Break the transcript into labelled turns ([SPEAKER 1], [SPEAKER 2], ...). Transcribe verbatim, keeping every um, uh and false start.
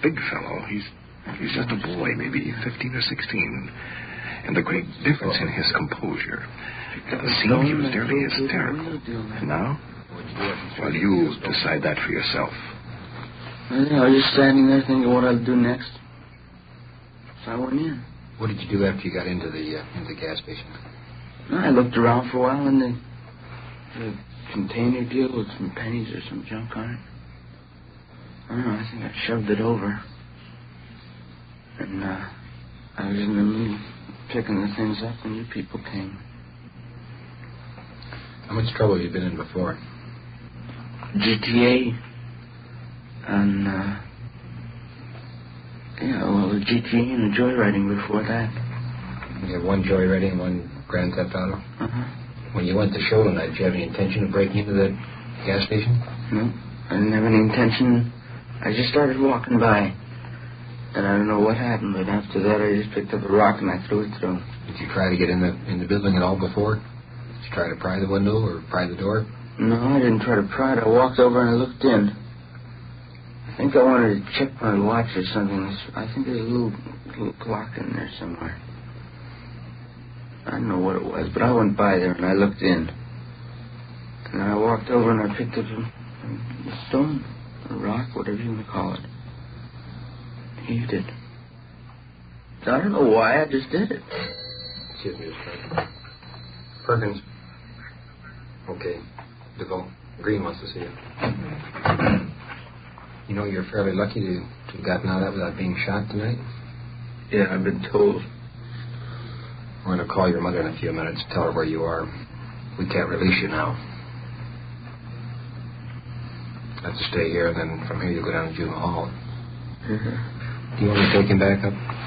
[SPEAKER 1] big fellow. He's he's just a boy, maybe fifteen or sixteen. And the great difference in his composure. At the scene, he was nearly hysterical. And now? Well, you decide that for yourself.
[SPEAKER 2] I was just standing there thinking what I'd do next. So I went in.
[SPEAKER 3] What did you do after you got into the uh, into the gas station?
[SPEAKER 2] I looked around for a while in the, the container deal with some pennies or some junk on it. I don't know, I think I shoved it over. And uh, I was in the middle picking the things up when you people came.
[SPEAKER 3] How much trouble have you been in before?
[SPEAKER 2] G T A. And, uh... yeah, well, the G T A and the joyriding before that.
[SPEAKER 3] You had one joyriding and one Grand Theft Auto?
[SPEAKER 2] Uh-huh.
[SPEAKER 3] When you went to show tonight, did you have any intention of breaking into that gas station?
[SPEAKER 2] No, I didn't have any intention. I just started walking by. And I don't know what happened, but after that I just picked up a rock and I threw it through.
[SPEAKER 3] Did you try to get in the in the building at all before? Did you try to pry the window or pry the door?
[SPEAKER 2] No, I didn't try to pry it. I walked over and I looked in. I think I wanted to check my watch or something. I think there's a little, little clock in there somewhere. I don't know what it was, but I went by there and I looked in. And I walked over and I picked up a, a stone, a rock, whatever you want to call it. Heaved it. I don't know why, I just did it.
[SPEAKER 3] Excuse me, Mister Perkins. Okay. DeVoe. Green wants to see you. You know, you're fairly lucky to, to have gotten out of that without being shot tonight.
[SPEAKER 2] Yeah, I've been told.
[SPEAKER 3] We're going to call your mother in a few minutes, tell her where you are. We can't release you now. You have to stay here, and then from here you'll go down to juvenile hall.
[SPEAKER 2] Mm-hmm.
[SPEAKER 3] Do you want me to take him back up?